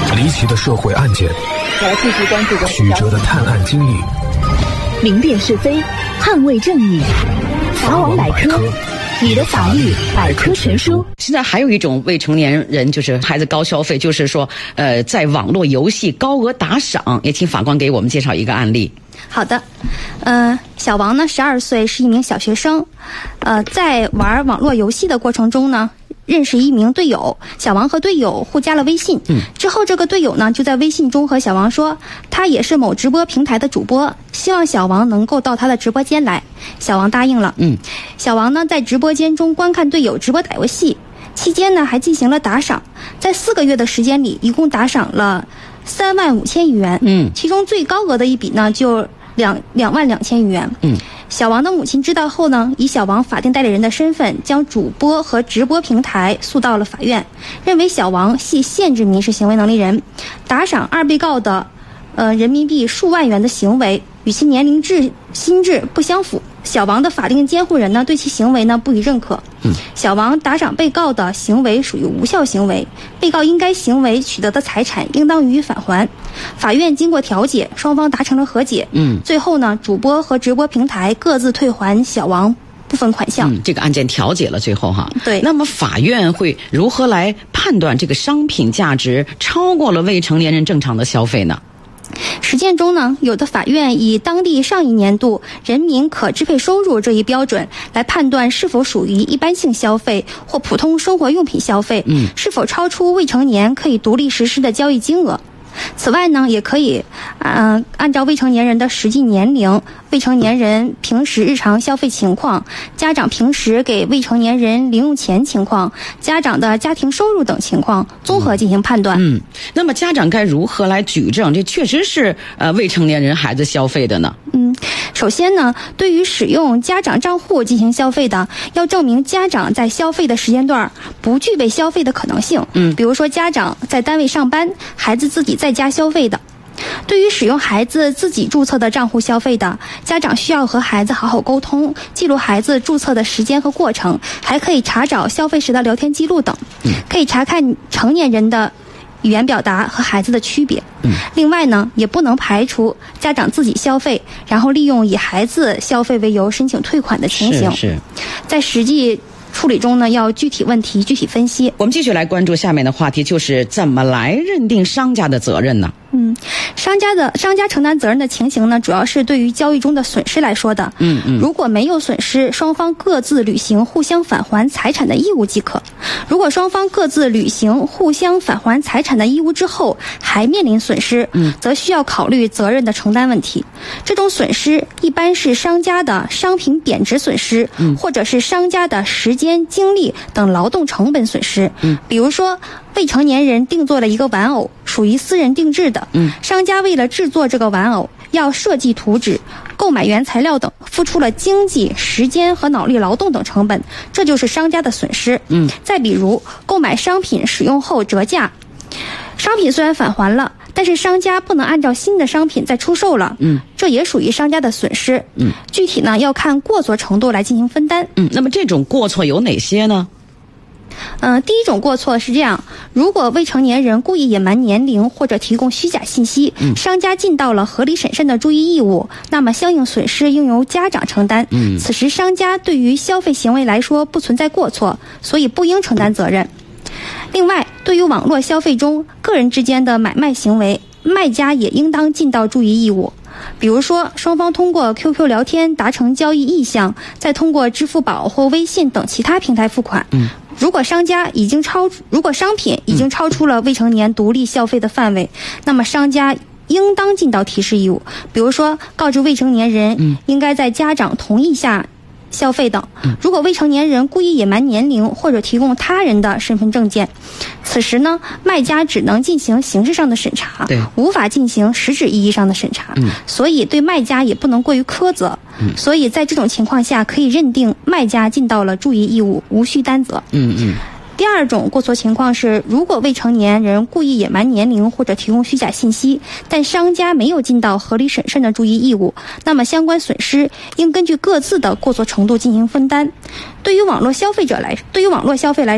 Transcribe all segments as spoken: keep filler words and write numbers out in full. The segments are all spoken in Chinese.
离奇的社会案件， 来继续关注的曲折的探案经历， 明辨是非，捍卫正义。法网百科，你的法律百科全书。 现在还有一种未成年人，就是孩子高消费，就是说，呃，在网络游戏高额打赏。也请法官给我们介绍一个案例。 好的，呃，小王呢，十二岁，是一名小学生，呃，在玩网络游戏的过程中呢，认识一名队友，小王和队友互加了微信。嗯，之后这个队友呢，就在微信中和小王说，他也是某直播平台的主播，希望小王能够到他的直播间来。小王答应了。嗯，小王呢，在直播间中观看队友直播打游戏，期间呢，还进行了打赏，在四个月的时间里，一共打赏了三万五千余元。嗯，其中最高额的一笔呢，就两两万两千余元。嗯，小王的母亲知道后呢，以小王法定代理人的身份，将主播和直播平台诉到了法院，认为小王系限制民事行为能力人，打赏二被告的呃人民币数万元的行为与其年龄制心智不相符。小王的法定监护人呢，对其行为呢不予认可。嗯，小王打赏被告的行为属于无效行为，被告应该行为取得的财产应当予以返还。法院经过调解，双方达成了和解。嗯，最后呢，主播和直播平台各自退还小王部分款项。 嗯，这个案件调解了，最后哈。 对。 那么法院会如何来判断这个商品价值超过了未成年人正常的消费呢？ 实践中呢，有的法院以当地上一年度人民可支配收入这一标准来判断是否属于一般性消费或普通生活用品消费，嗯，是否超出未成年可以独立实施的交易金额。此外呢，也可以呃按照未成年人的实际年龄、未成年人平时日常消费情况、家长平时给未成年人零用钱情况、家长的家庭收入等情况综合进行判断。 嗯，那么家长该如何来举证这确实是呃未成年人孩子消费的呢？ 嗯，首先呢，对于使用家长账户进行消费的，要证明家长在消费的时间段不具备消费的可能性。嗯，比如说家长在单位上班，孩子自己在家消费的。对于使用孩子自己注册的账户消费的，家长需要和孩子好好沟通，记录孩子注册的时间和过程，还可以查找消费时的聊天记录等，可以查看成年人的语言表达和孩子的区别。嗯，另外呢，也不能排除家长自己消费，然后利用以孩子消费为由申请退款的情形。 是是， 在实际处理中呢，要具体问题具体分析。 我们继续来关注下面的话题，就是怎么来认定商家的责任呢？ 嗯，商家的商家承担责任的情形呢，主要是对于交易中的损失来说的。嗯嗯，如果没有损失，双方各自履行互相返还财产的义务即可。如果双方各自履行互相返还财产的义务之后，还面临损失，嗯，则需要考虑责任的承担问题。这种损失一般是商家的商品贬值损失，嗯，或者是商家的时间、精力等劳动成本损失。嗯，比如说未成年人定做了一个玩偶，属于私人定制的。嗯，商家为了制作这个玩偶，要设计图纸、购买原材料等，付出了经济、时间和脑力劳动等成本，这就是商家的损失。嗯，再比如购买商品使用后折价，商品虽然返还了，但是商家不能按照新的商品再出售了。嗯，这也属于商家的损失。嗯，具体呢要看过错程度来进行分担。 嗯，那么这种过错有哪些呢？ 嗯、呃，第一种过错是这样：如果未成年人故意隐瞒年龄或者提供虚假信息，嗯、商家尽到了合理审慎的注意义务，那么相应损失应由家长承担。嗯，此时商家对于消费行为来说不存在过错，所以不应承担责任。另外，对于网络消费中个人之间的买卖行为，卖家也应当尽到注意义务。比如说，双方通过 Q Q 聊天达成交易意向，再通过支付宝或微信等其他平台付款。嗯，如果商家已经超，如果商品已经超出了未成年独立消费的范围，那么商家应当尽到提示义务。比如说，告知未成年人应该在家长同意下消费等。如果未成年人故意隐瞒年龄或者提供他人的身份证件，此时呢，卖家只能进行形式上的审查，对，无法进行实质意义上的审查。嗯，所以对卖家也不能过于苛责。嗯，所以在这种情况下，可以认定卖家尽到了注意义务，无需担责。嗯嗯。第二种过错情况是，如果未成年人故意隐瞒年龄或者提供虚假信息，但商家没有尽到合理审慎的注意义务，那么相关损失应根据各自的过错程度进行分担。对于网络消费者来，对于网络消费来说，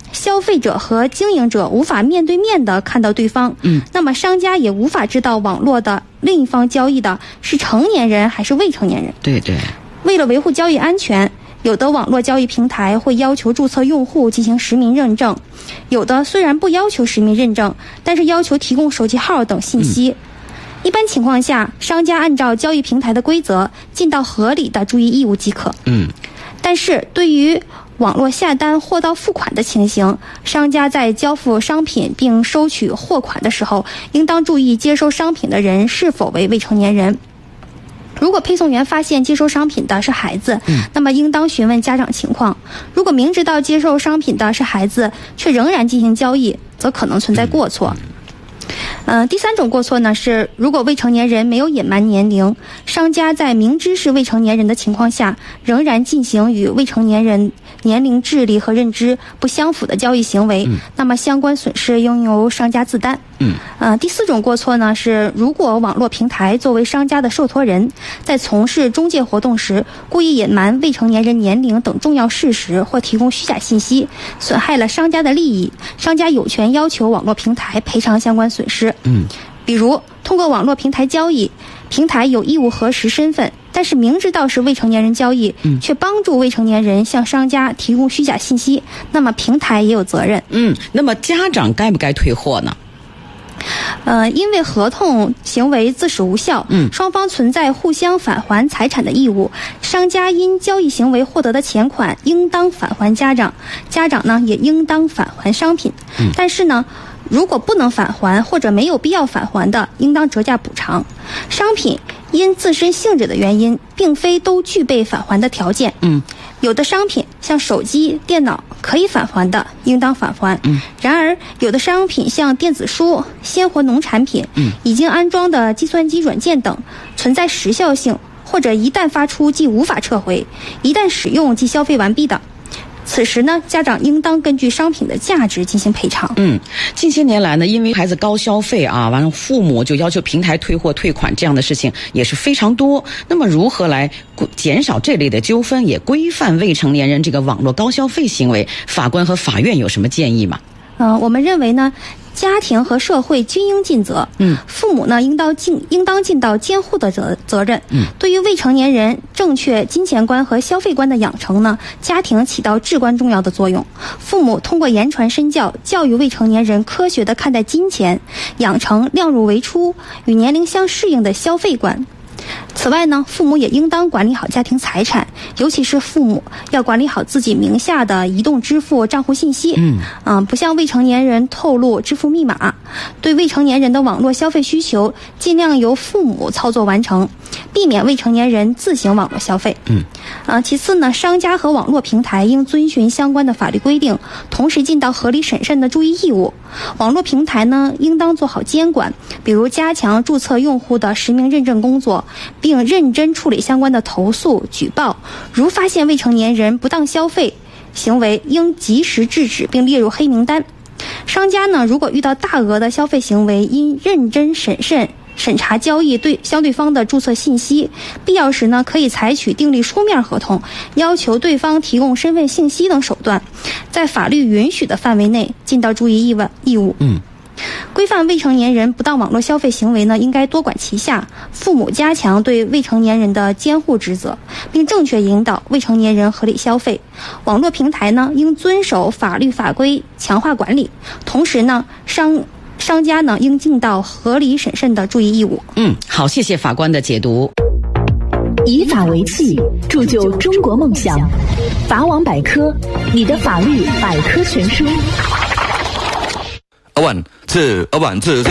消费者和经营者无法面对面的看到对方， 嗯， 那么商家也无法知道网络的另一方交易的是成年人还是未成年人。 对对。 为了维护交易安全，有的网络交易平台会要求注册用户进行实名认证，有的虽然不要求实名认证，但是要求提供手机号等信息。嗯，一般情况下，商家按照交易平台的规则尽到合理的注意义务即可。 嗯， 但是对于网络下单货到付款的情形，商家在交付商品并收取货款的时候，应当注意接收商品的人是否为未成年人。如果配送员发现接收商品的是孩子，嗯，那么应当询问家长情况。如果明知道接受商品的是孩子，却仍然进行交易，则可能存在过错。呃，第三种过错呢是，如果未成年人没有隐瞒年龄，商家在明知是未成年人的情况下，仍然进行与未成年人年龄、智力和认知不相符的交易行为，嗯，那么相关损失应由商家自担。 嗯， 呃，第四种过错呢是，如果网络平台作为商家的受托人，在从事中介活动时，故意隐瞒未成年人年龄等重要事实，或提供虚假信息，损害了商家的利益，商家有权要求网络平台赔偿相关损失。 嗯， 比如通过网络平台交易，平台有义务核实身份，但是明知道是未成年人交易，嗯，却帮助未成年人向商家提供虚假信息，那么平台也有责任。 嗯，那么家长该不该退货呢？ 呃，因为合同行为自始无效，嗯，双方存在互相返还财产的义务，商家因交易行为获得的钱款应当返还家长，家长呢也应当返还商品。嗯，但是呢，如果不能返还或者没有必要返还的，应当折价补偿。商品因自身性质的原因，并非都具备返还的条件。嗯，有的商品像手机、电脑可以返还的，应当返还。嗯，然而有的商品像电子书、鲜活农产品、嗯，已经安装的计算机软件等，存在时效性，或者一旦发出即无法撤回，一旦使用即消费完毕的。此时呢，家长应当根据商品的价值进行赔偿。 嗯，近些年来呢，因为孩子高消费啊，完了父母就要求平台退货退款，这样的事情也是非常多。那么如何来减少这类的纠纷，也规范未成年人这个网络高消费行为？法官和法院有什么建议吗？ 呃，我们认为呢，家庭和社会均应尽责。嗯，父母呢应当尽应当尽到监护的责责任。嗯，对于未成年人正确金钱观和消费观的养成呢，家庭起到至关重要的作用。父母通过言传身教，教育未成年人科学地看待金钱，养成量入为出、与年龄相适应的消费观。此外呢，父母也应当管理好家庭财产，尤其是父母要管理好自己名下的移动支付账户信息。嗯，啊，不向未成年人透露支付密码。对未成年人的网络消费需求，尽量由父母操作完成，避免未成年人自行网络消费。嗯，啊，其次呢，商家和网络平台应遵循相关的法律规定，同时尽到合理审慎的注意义务。网络平台呢，应当做好监管，比如加强注册用户的实名认证工作，并认真处理相关的投诉举报。如发现未成年人不当消费行为，应及时制止并列入黑名单。商家呢，如果遇到大额的消费行为，应认真审慎审查交易对相对方的注册信息，必要时呢，可以采取订立书面合同，要求对方提供身份信息等手段，在法律允许的范围内尽到注意义务义务。嗯。规范未成年人不当网络消费行为呢，应该多管齐下，父母加强对未成年人的监护职责，并正确引导未成年人合理消费。网络平台呢，应遵守法律法规，强化管理。同时呢，商商家呢，应尽到合理审慎的注意义务。 嗯，好，谢谢法官的解读。 以法为器，铸就中国梦想。法网百科，你的法律百科全书。 One, two, one, two.